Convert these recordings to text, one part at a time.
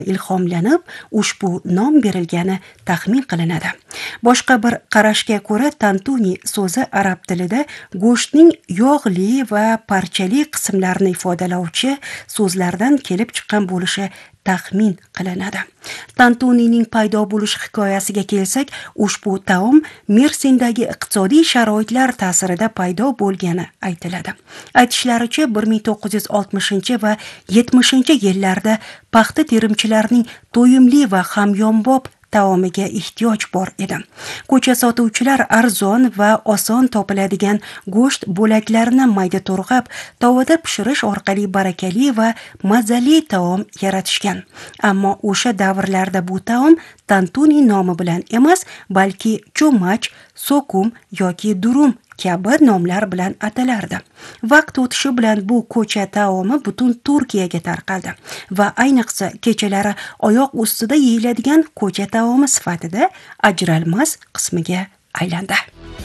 ilhomlanib ushbu nom berilgani taxmin qilinadi. Boshqa bir qarashga ko'ra, tantuni so'zi arab tilida go'shtning yog'li va parchali qismlarini ifodalovchi so'zlardan kelib chiqqan bo'lishi taxmin qilinadi. Tantunining paydo bo'lish hikoyasiga kelsak, ushbu taom Mersindagi iqtisodiy sharoitlar ta'sirida paydo bo'lgani aytiladi. Aytishlaricha 1960 va 70-yillarda paxta terimchilarining to'yimli va hamyonbop taomiga ehtiyoj bor edi. Ko'cha sotuvchilar arzon va oson topiladigan go'sht bo'laklarini mayda to'rg'ab, tovada pishirish orqali barakali va mazali taom yaratishgan. Ammo o'sha davrlarda bu taom tantuni nomi bilan emas, balki cho'mach, so'kum yoki durum kabi nomlar bilan atalardi. Vaqt o'tishi bilan bu ko'cha taomi butun Turkiyaga tarqaldi va ayniqsa kechalari oyoq ustida yeyiladigan ko'cha taomi sifatida ajralmas qismiga aylandi.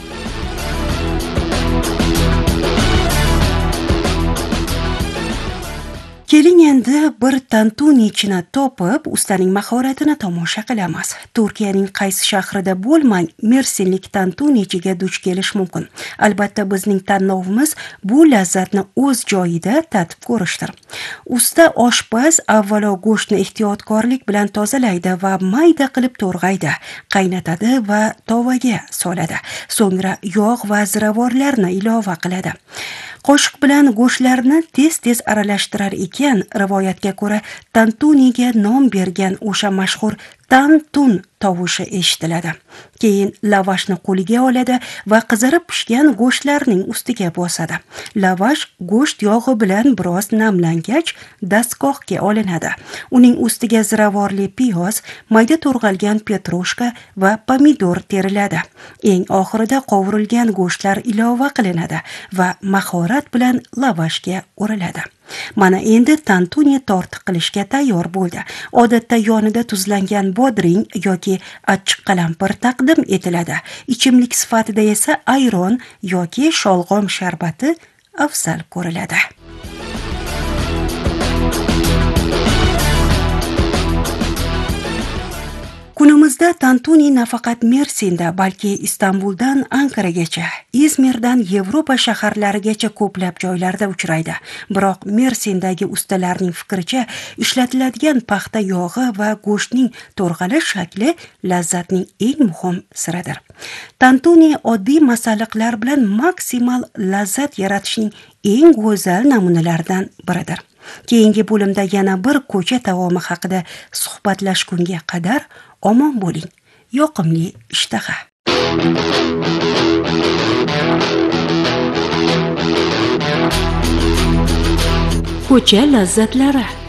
Keling endi bir tantunichini topib, ustaning mahoratini tomosha qilamiz. Turkiyaning qaysi shahrida bo'lmang, mersinlik tantunichiga duch kelish mumkin. Albatta bizning tanlovimiz bu lazzatni o'z joyida tatib ko'rishdir. Usta oshpaz avvalo go'shtni ehtiyotkorlik bilan tozalaydi va mayda qilib to'rg'aydi, qaynatadi va tovaga soladi. So'ngra yog' va ziravorlarni ilova qiladi. Qoshiq bilan go'shtlarni tez-tez aralashtirar ekan, rivoyatga ko'ra tantuniga nom bergan o'sha mashhur tantun tovushi eshitiladi. Keyin lavashni qo'liga oladi va qizarib pishgan go'shtlarning ustiga bosadi. Lavash go'sht yog'i bilan biroz namlangach dastgohga olinadi. Uning ustiga ziravorli piyoz, mayda to'rg'algan petrushka va pomidor teriladi. Eng oxirida qovurilgan go'shtlar ilova qilinadi va mahorat bilan lavashga o'riladi. Mana endi tantuni tortiq qilishga tayyor bo'ldi. Odatda yonida tuzlangan bodring yoki achchiq qalampir taqdim etiladi. Ichimlik sifatida esa ayron yoki sholg'om sharbati afzal ko'riladi. Kunimizda tantuni nafaqat Mersinda, balki Istanbuldan Ankaragacha, Izmirdan Yevropa shaharlarigacha ko'plab joylarda uchraydi. Biroq Mersindagi ustalarning fikricha, ishlatiladigan paxta yog'i va go'shtning to'rg'alish shakli lazzatning eng muhim siridir. Tantuni oddiy masalliqlar bilan maksimal lazzat yaratishning eng go'zal namunalaridan biridir. Keyingi bo'limda yana bir ko'cha taomi haqida suhbatlashgunga qadar omon bo'ling. Yoqimli ishtaha. Ko'cha lazzatlari.